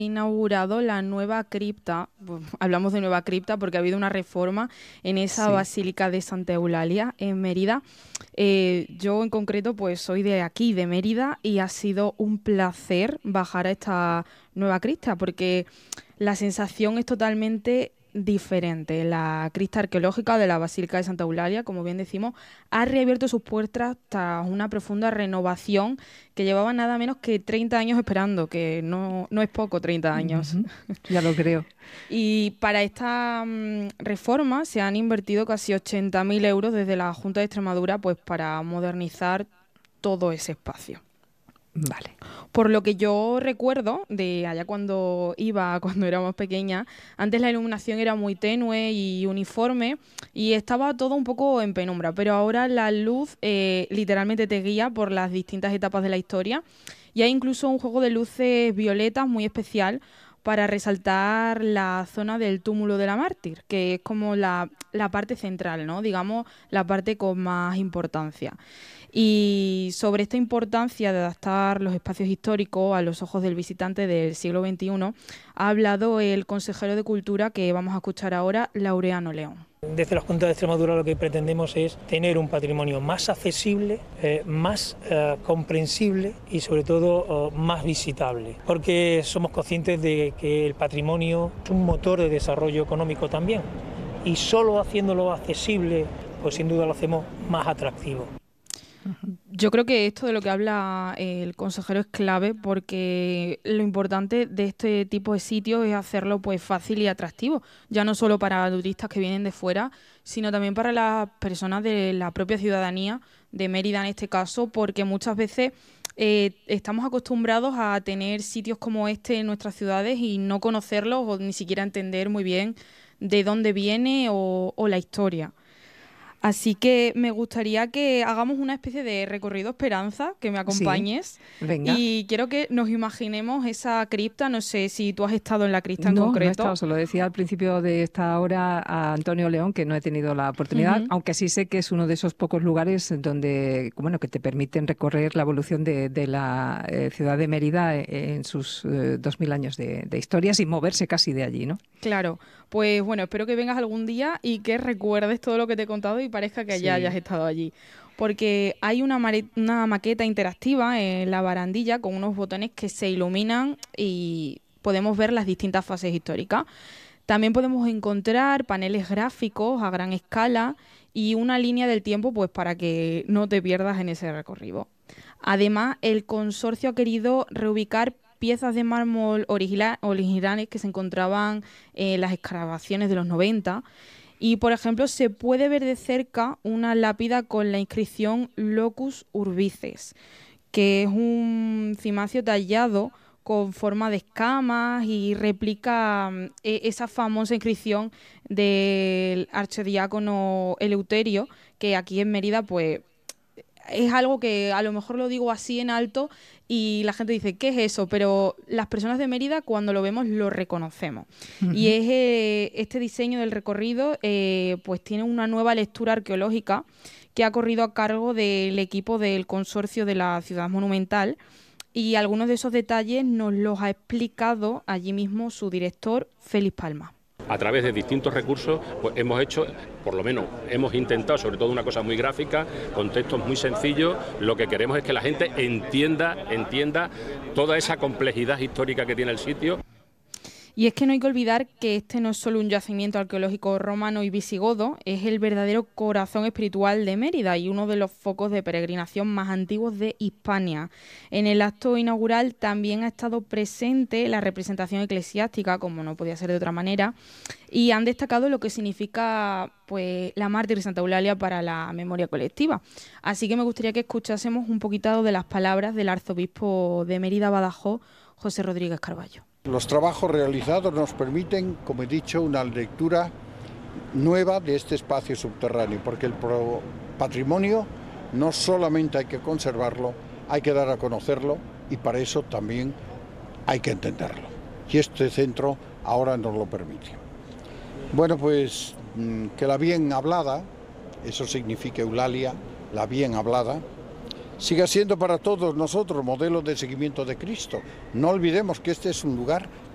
Inaugurado la nueva cripta, hablamos de nueva cripta porque ha habido una reforma en esa Sí. Basílica de Santa Eulalia en Mérida. Yo en concreto pues soy de aquí, de Mérida, y ha sido un placer bajar a esta nueva cripta porque la sensación es totalmente diferente. La cripta arqueológica de la Basílica de Santa Eulalia, como bien decimos, ha reabierto sus puertas tras una profunda renovación que llevaba nada menos que 30 años esperando, que no es poco, 30 años. Ujú. Ya lo creo. Y para esta reforma se han invertido casi 80.000 euros desde la Junta de Extremadura pues para modernizar todo ese espacio. Vale. Por lo que yo recuerdo de allá cuando iba, cuando era más pequeña, antes la iluminación era muy tenue y uniforme y estaba todo un poco en penumbra, pero ahora la luz literalmente te guía por las distintas etapas de la historia y hay incluso un juego de luces violetas muy especial para resaltar la zona del túmulo de la mártir, que es como la parte central, ¿no? Digamos, la parte con más importancia. Y sobre esta importancia de adaptar los espacios históricos a los ojos del visitante del siglo XXI, ha hablado el consejero de Cultura que vamos a escuchar ahora, Laureano León. Desde la Junta de Extremadura lo que pretendemos es tener un patrimonio más accesible, más comprensible y sobre todo más visitable, porque somos conscientes de que el patrimonio es un motor de desarrollo económico también y solo haciéndolo accesible, pues sin duda lo hacemos más atractivo. Yo creo que esto de lo que habla el consejero es clave porque lo importante de este tipo de sitios es hacerlo pues fácil y atractivo, ya no solo para turistas que vienen de fuera, sino también para las personas de la propia ciudadanía de Mérida en este caso, porque muchas veces estamos acostumbrados a tener sitios como este en nuestras ciudades y no conocerlos o ni siquiera entender muy bien de dónde viene o la historia. Así que me gustaría que hagamos una especie de recorrido Esperanza, que me Sí. acompañes. Venga. Y quiero que nos imaginemos esa cripta. No sé si tú has estado en la cripta en No he estado, concreto. se lo decía al principio de esta hora a Antonio León, que no he tenido la oportunidad, Ujú. aunque sí sé que es uno de esos pocos lugares donde, bueno, que te permiten recorrer la evolución de la ciudad de Mérida en sus 2000 años de historia sin moverse casi de allí, ¿no? Claro, pues bueno, espero que vengas algún día y que recuerdes todo lo que te he contado y parezca que ya hayas Sí. estado allí. Porque hay una maqueta interactiva en la barandilla con unos botones que se iluminan y podemos ver las distintas fases históricas. También podemos encontrar paneles gráficos a gran escala y una línea del tiempo pues para que no te pierdas en ese recorrido. Además, el consorcio ha querido reubicar piezas de mármol originales que se encontraban en las excavaciones de los 90 y, por ejemplo, se puede ver de cerca una lápida con la inscripción Locus Urbices, que es un cimacio tallado con forma de escamas y replica esa famosa inscripción del archidiácono Eleuterio, que aquí en Mérida pues es algo que a lo mejor lo digo así en alto y la gente dice, ¿qué es eso? Pero las personas de Mérida cuando lo vemos lo reconocemos. Y Ujú. es este diseño del recorrido pues tiene una nueva lectura arqueológica que ha corrido a cargo del equipo del consorcio de la Ciudad Monumental y algunos de esos detalles nos los ha explicado allí mismo su director, Félix Palma. A través de distintos recursos pues hemos hecho, por lo menos hemos intentado, sobre todo una cosa muy gráfica, con textos muy sencillos, lo que queremos es que la gente entienda toda esa complejidad histórica que tiene el sitio. Y es que no hay que olvidar que este no es solo un yacimiento arqueológico romano y visigodo, es el verdadero corazón espiritual de Mérida y uno de los focos de peregrinación más antiguos de Hispania. En el acto inaugural también ha estado presente la representación eclesiástica, como no podía ser de otra manera, y han destacado lo que significa pues, la mártir Santa Eulalia para la memoria colectiva. Así que me gustaría que escuchásemos un poquito de las palabras del arzobispo de Mérida Badajoz, José Rodríguez Carballo. Los trabajos realizados nos permiten, como he dicho, una lectura nueva de este espacio subterráneo, porque el patrimonio no solamente hay que conservarlo, hay que dar a conocerlo y para eso también hay que entenderlo. Y este centro ahora nos lo permite. Bueno, pues que la bien hablada, eso significa Eulalia, la bien hablada, siga siendo para todos nosotros modelo de seguimiento de Cristo. No olvidemos que este es un lugar